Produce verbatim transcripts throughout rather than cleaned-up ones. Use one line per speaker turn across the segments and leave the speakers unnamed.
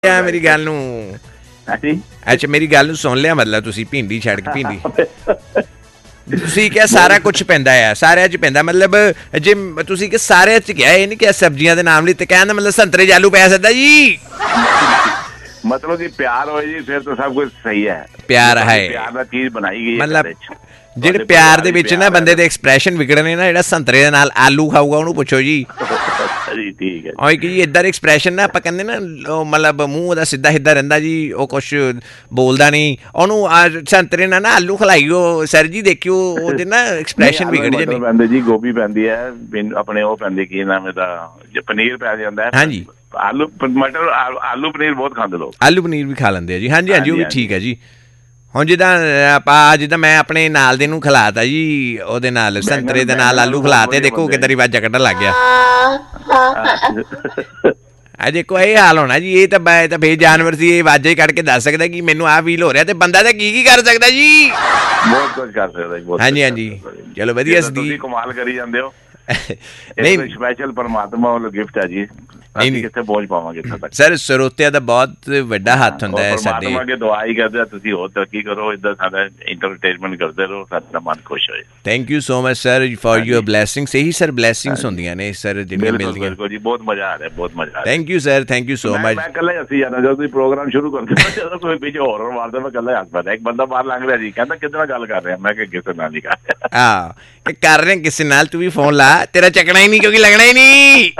ਮੇਰੀ ਗੱਲ ਨੂੰ ਅੱਛਾ ਮੇਰੀ ਗੱਲ ਨੂੰ ਸੁਣ ਲਿਆ ਮਤਲਬ ਤੁਸੀਂ ਭਿੰਡੀ ਛੱਡ ਕੇ ਭਿੰਡੀ ਤੁਸੀਂ ਕਿਹਾ ਸਾਰਾ ਕੁਝ ਪੈਂਦਾ ਆ ਸਾਰਿਆਂ 'ਚ ਪੈਂਦਾ ਮਤਲਬ ਜੇ ਤੁਸੀਂ ਕਿ ਸਾਰਿਆਂ 'ਚ ਕਿਹਾ ਇਹ ਨਹੀਂ ਕਿ ਸਬਜ਼ੀਆਂ ਦੇ ਨਾਮ ਲਈ ਤੇ ਕਹਿਣ ਦਾ ਮਤਲਬ ਸੰਤਰੇ 'ਚ ਆਲੂ ਪੈ ਸਕਦਾ ਜੀ
मतलब कि प्यार हो जी फिर तो सब कुछ सही है
प्यार है
प्यार दा चीज बनाई गई
मतलब ਜਿਹੜੇ ਪਿਆਰ ਦੇ ਵਿੱਚ ਨਾ ਬੰਦੇ ਦੇ ਐਕਸਪ੍ਰੈਸ਼ਨ ਵਿਗੜਨੇ ਨਾ ਜਿਹੜਾ ਸੰਤਰੇ ਦੇ ਨਾਲ ਆਲੂ ਖਾਊਗਾ ਉਹਨੂੰ ਪੁੱਛੋ ਜੀ
ਜੀ ਠੀਕ ਹੈ
ਓਏ ਕਿ ਇਦਾਂ ਦੇ ਐਕਸਪ੍ਰੈਸ਼ਨ ਨਾ ਆਪਾਂ ਕਹਿੰਦੇ ਨਾ ਉਹ ਮਤਲਬ ਮੂੰਹ ਉਹਦਾ ਸਿੱਧਾ ਸਿੱਧਾ ਰਹਿੰਦਾ ਜੀ ਉਹ ਕੁਛ ਬੋਲਦਾ ਨਹੀਂ ਉਹਨੂੰ ਸੰਤਰੇ ਨਾਲ ਨਾ ਆਲੂ ਖਲਾਈਓ ਸਰ ਜੀ ਦੇਖਿਓ ਉਹਦੇ ਨਾ ਐਕਸਪ੍ਰੈਸ਼ਨ ਵਿਗੜ ਜਾਂਦੇ
ਪੈਂਦੇ ਜੀ ਗੋਭੀ ਪੈਂਦੀ ਹੈ ਆਪਣੇ ਉਹ ਪੈਂਦੇ ਕੀ ਨਾਮ ਇਹਦਾ ਪਨੀਰ ਪੈ ਜਾਂਦਾ ਹੈ ਹਾਂਜੀ ਆਲੂ ਮਟਰ ਆਲੂ ਪਨੀਰ ਬਹੁਤ ਖਾਂਦੇ ਲੋਕ
ਆਲੂ ਪਨੀਰ ਵੀ ਖਾ ਲੈਂਦੇ ਆ ਜੀ ਹਾਂਜੀ ਹਾਂਜੀ ਉਹ ਵੀ ਠੀਕ ਹੈ ਜੀ ਹੁਣ ਜਿੱਦਾਂ ਆਪਾਂ ਜਿੱਦਾਂ ਮੈਂ ਆਪਣੇ ਨਾਲ ਦੇ ਨੂੰ ਖਿਲਾਤਾ ਜੀ ਉਹਦੇ ਨਾਲ ਸੰਤਰੇ ਦੇ ਨਾਲ ਆਲੂ ਖਿਲਾਤੇ ਦੇਖੋ ਕਿੱਦਾਂ ਰਿਵਾਜ਼ਾਂ ਕੱਢਣ ਲੱਗ ਗਿਆ ਆ ਦੇਖੋ ਇਹ ਹਾਲ ਹੋਣਾ ਜੀ ਇਹ ਤਾਂ ਮੈਂ ਤਾਂ ਬੇ ਜਾਨਵਰ ਸੀ ਇਹ ਵਾਜੇ ਕੱਢ ਕੇ ਦੱਸ ਸਕਦਾ ਕਿ ਮੈਨੂੰ ਆਹ ਫੀਲ ਹੋ ਰਿਹਾ ਤੇ ਬੰਦਾ ਤਾਂ ਕੀ ਕੀ ਕਰ ਸਕਦਾ ਜੀ
ਬਹੁਤ ਕੁਝ ਕਰ ਸਕਦਾ ਹਾਂਜੀ
ਹਾਂਜੀ ਚਲੋ ਵਧੀਆ
ਤੁਸੀਂ ਕਮਾਲ ਕਰੀ ਜਾਂਦੇ ਹੋ ਨਹੀਂ ਸਪੈਸ਼ਲ ਪਰਮਾਤਮਾ ਵੱਲੋਂ ਗਿਫਟ ਹੈ ਜੀ ਅਸੀਂ ਕਿੱਥੇ ਪਹੁੰਚ ਪਾਵਾਂਗੇ ਇੱਥੇ ਤੱਕ ਸਰ
ਸਰੋਤਿਆਂ ਦਾ ਬਹੁਤ ਵੱਡਾ ਹੱਥ ਹੁੰਦਾ ਹੈ ਸਾਡੇ
ਪਰਮਾਤਮਾ ਅੱਗੇ ਦੁਆ ਹੀ ਕਰਦੇ ਤੁਸੀਂ ਹੋਰ ਤਰੱਕੀ ਕਰੋ ਇੱਦਾਂ ਸਾਡਾ ਇੰਟਰਟੇਨਮੈਂਟ ਕਰਦੇ ਰਹੋ ਸਾਡਾ ਮਨ ਖੁਸ਼ ਹੋਏ
thank you so much sir for your blessings ਇਹੀ ਸਰ ਬਲੇਸਿੰਗਸ ਹੁੰਦੀਆਂ ਨੇ ਸਰ ਜਿਹੜੀਆਂ ਮਿਲਦੀਆਂ
ਬਿਲਕੁਲ ਜੀ ਬਹੁਤ ਮਜ਼ਾ ਆ ਰਿਹਾ ਬਹੁਤ ਮਜ਼ਾ ਆ ਰਿਹਾ
thank you sir thank you so much
ਮੈਂ ਇਕੱਲਾ ਹੀ ਹੱਸੀ ਜਾਂਦਾ ਜਦੋਂ ਤੁਸੀਂ ਪ੍ਰੋਗਰਾਮ ਸ਼ੁਰੂ ਕਰਦੇ ਜਦੋਂ ਕੋਈ ਪਿੱਛੇ ਹੋਰ ਮਾਰਦਾ ਮੈਂ ਇਕੱਲਾ ਹੱਸ ਪੈਂਦਾ ਇੱਕ ਬੰਦਾ ਬਾਹਰ ਲੰਘ ਰਿਹਾ ਜੀ ਕਹਿੰਦਾ ਕਿਹਦੇ ਨਾਲ ਗੱਲ ਕਰ ਰਿਹਾ ਮੈਂ ਕਿ ਕਿਸੇ ਨਾਲ ਨਹੀਂ ਕਰ ਰਿਹਾ
ਹਾਂ ਕਿ ਕਰ ਰਹੇ ਕਿਸੇ ਨਾਲ ਤੂੰ ਵੀ ਫੋਨ ਲਾ ਤੇਰਾ ਚੱਕਣਾ ਹੀ ਨਹੀਂ ਕਿਉਂਕਿ ਲੱਗਣਾ ਹੀ ਨਹੀਂ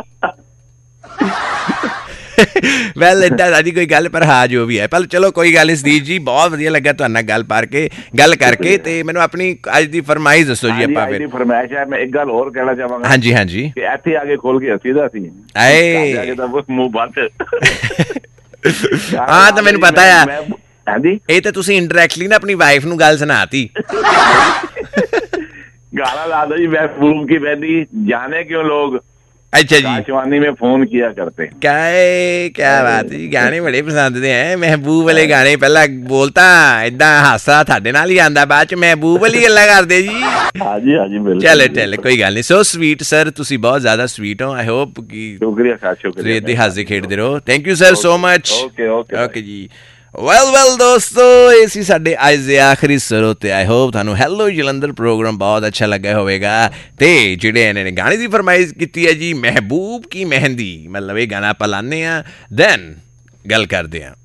ਵੈਲ ਏਦਾਂ ਦੀ ਕੋਈ ਗੱਲ ਪਰ ਹਾਂ ਜੋ ਵੀ ਹੈ ਪਰ ਚਲੋ ਕੋਈ ਗੱਲ ਸਦੀਜ ਜੀ ਬਹੁਤ ਵਧੀਆ ਲੱਗਾ ਤੁਹਾਡੇ ਨਾਲ ਗੱਲ ਪਾਰ ਕੇ ਗੱਲ ਕਰਕੇ ਤੇ ਮੈਨੂੰ ਆਪਣੀ ਅੱਜ ਦੀ ਫਰਮਾਇਸ਼ ਦੱਸੋ ਜੀ ਆਪਾਂ ਫਿਰ
ਫਰਮਾਇਸ਼ ਹੈ ਮੈਂ ਇੱਕ ਗੱਲ ਹੋਰ ਕਹਿਣਾ ਚਾਹਾਂਗਾ
ਹਾਂਜੀ ਹਾਂਜੀ
ਕਿ ਇੱਥੇ ਆ ਕੇ ਖੋਲ ਕੇ ਹੱਸੀ ਦਾ ਸੀ
ਆਏ
ਮੂੰਹ ਬੰਦ
ਹਾਂ ਤਾਂ ਮੈਨੂੰ ਪਤਾ ਆ ਹਾਂਜੀ ਇਹ ਤਾਂ ਤੁਸੀਂ ਇੰਡਾਇਰੈਕਟਲੀ ਨਾ ਆਪਣੀ ਵਾਈਫ ਨੂੰ ਗੱਲ ਸੁਣਾਤੀ
गाना लादा जी महबूब की बहनी जाने क्यों लोग
अच्छा जी
आकाशवाणी में फोन किया करते
क्या क्या बात है जी गाने बड़े पसंद दे हैं महबूब वाले गाने पहला बोलता इदा हासा थाडे नाल ही आंदा बाद च महबूब वाली गल्लां करदे जी
हां जी हां जी बिल्कुल
चलो चलो कोई गल नहीं सो स्वीट सर तुसी बहुत ज्यादा स्वीट हो आई होप कि
शुक्रिया सर शुक्रिया
रेत दे हाजे खेडदे रहो thank you sir so much
okay okay
okay ji well well ਦੋਸਤੋ ਇਹ ਸੀ ਸਾਡੇ ਅੱਜ ਦੇ ਆਖਰੀ ਸਰੋਤੇ ਆਈ ਹੋਪ ਤੁਹਾਨੂੰ ਹੈਲੋ ਜਲੰਧਰ ਪ੍ਰੋਗਰਾਮ ਬਹੁਤ ਅੱਛਾ ਲੱਗਾ ਹੋਵੇਗਾ ਤੇ ਜਿਹੜੇ ਇਹਨਾਂ ਨੇ ਗਾਣੇ ਦੀ ਫਰਮਾਇਸ਼ ਕੀਤੀ ਹੈ ਜੀ ਮਹਿਬੂਬ ਕੀ ਮਹਿੰਦੀ ਮਤਲਬ ਇਹ ਗਾਣਾ ਆਪਾਂ ਲਾਉਂਦੇ ਹਾਂ ਦੈਨ ਗੱਲ ਕਰਦੇ ਹਾਂ